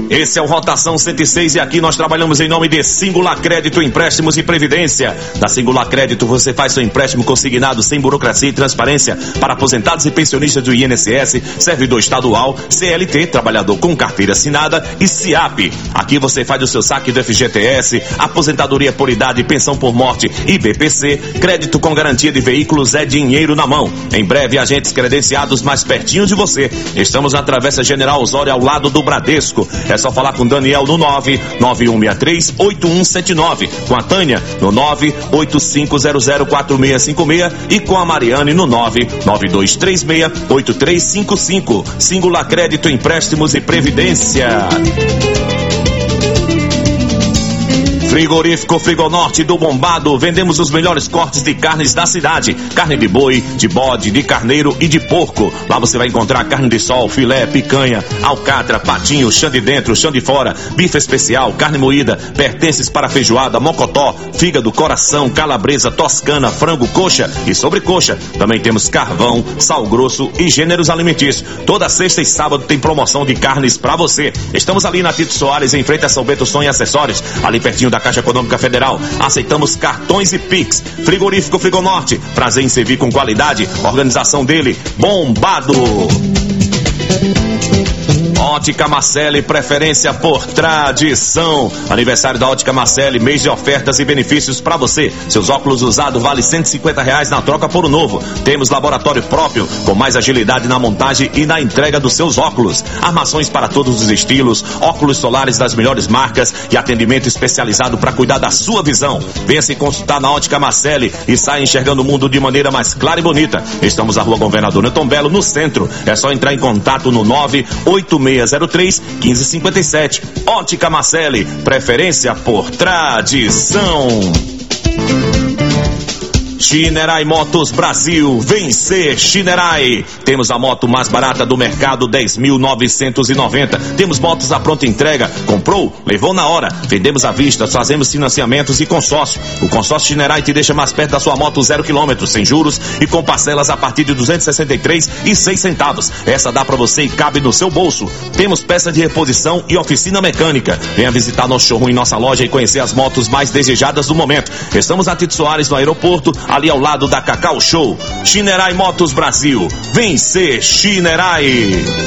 Esse é o Rotação 106 e aqui nós trabalhamos em nome de Singular Crédito, Empréstimos e Previdência. Da Singular Crédito você faz seu empréstimo consignado sem burocracia e transparência para aposentados e pensionistas do INSS, servidor estadual, CLT, trabalhador com carteira assinada e SIAP. Aqui você faz o seu saque do FGTS, aposentadoria por idade, pensão por morte e BPC. Crédito com garantia de veículos é dinheiro na mão. Em breve, agentes credenciados mais pertinho de você. Estamos na Travessa General Osório, ao lado do Bradesco. É só falar com Daniel no 99163-8179, com a Tânia no 985004656 e com a Mariane no 99236-8355. Singular Crédito, Empréstimos e Previdência. Frigorífico Frigonorte do Bombado, vendemos os melhores cortes de carnes da cidade, carne de boi, de bode, de carneiro e de porco. Lá você vai encontrar carne de sol, filé, picanha, alcatra, patinho, chã de dentro, chã de fora, bife especial, carne moída, pertences para feijoada, mocotó, fígado, coração, calabresa, toscana, frango, coxa e sobrecoxa. Também temos carvão, sal grosso e gêneros alimentícios. Toda sexta e sábado tem promoção de carnes para você. Estamos ali na Tito Soares, em frente a São Bento Sonho e Acessórios, ali pertinho da Caixa Econômica Federal. Aceitamos cartões e Pix. Frigorífico Frigonorte, prazer em servir com qualidade. Organização dele, Bombado. Ótica Marcelli, preferência por tradição. Aniversário da Ótica Marcelli, mês de ofertas e benefícios para você. Seus óculos usados vale R$150 na troca por um novo. Temos laboratório próprio, com mais agilidade na montagem e na entrega dos seus óculos. Armações para todos os estilos, óculos solares das melhores marcas e atendimento especializado para cuidar da sua visão. Venha se consultar na Ótica Marcelli e saia enxergando o mundo de maneira mais clara e bonita. Estamos na Rua Governador Newton Belo, no centro. É só entrar em contato no 98603-1557. Ótica Marcelli, preferência por tradição. Shinerai Motos Brasil, vencer Shinerai. Temos a moto mais barata do mercado, 10.990. Temos motos à pronta entrega. Comprou? Levou na hora. Vendemos à vista, fazemos financiamentos e consórcio. O consórcio Shinerai te deixa mais perto da sua moto 0 km, sem juros e com parcelas a partir de R$263,06. Essa dá pra você e cabe no seu bolso. Temos peça de reposição e oficina mecânica. Venha visitar nosso showroom em nossa loja e conhecer as motos mais desejadas do momento. Estamos na Tito Soares, no aeroporto, ali ao lado da Cacau Show. Shinerai Motos Brasil, vencer Shinerai.